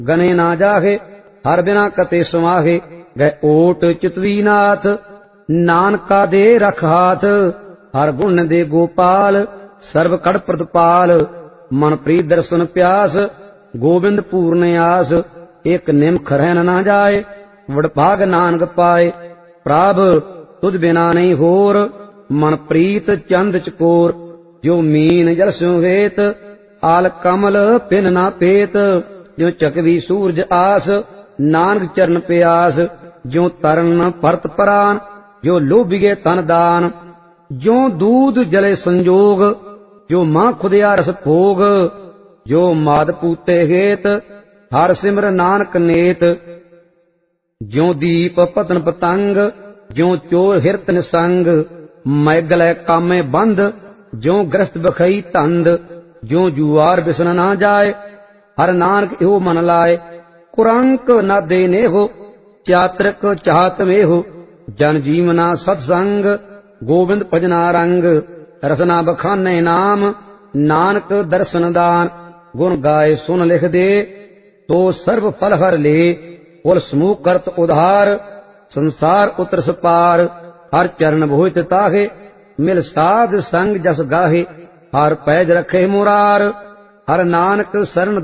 गने ना जाहे, हर बिना कते समाहे। गए ओट चितवी नाथ, नानका दे रख हाथ। हर गुण दे गोपाल, सर्व कड़ प्रतपाल। मन प्रीत दर्शन प्यास, गोविंद पूर्ण आस। एक निमख रहन ना जाए, वडभाग नानक पाए। प्रभ तुझ बिना नहीं होर, मन प्रीत चंद चकोर। जो मीन जल स्यों वेत, आल कमल पिन ना पेत। जो चकवी सूरज आस, नानक चरण प्यास। जो तरन परत परान, जो लोभिगे तन दान। जो दूध जले संजोग, जो मां खुदिया रस भोग। जो माद पूते हेत, हर सिमर नानक नेत। ज्यों दीप पतन पतंग, ज्यों चोर हिरत निसंग। मैगलै कामे बंद, ज्यों ग्रस्त बखई तंद। ज्यों जुआर बिसन ना जाए, हर नानक एहो मन लाए। कुरंक न देने हो, चातृक चाहत में हो। जन जीवना सत्संग, गोविंद भजना रंग। रसना बखाने नाम, नानक दर्शन दान। गुण गाए सुन लिख दे, तो सर्व फल हर ले। कुल समूह करत उधार, संसार उतरस पार। हर चरण भोजत ताहे, मिल साध संग जस गाहे। हर पैज रखे मुरार, हर नानक शरण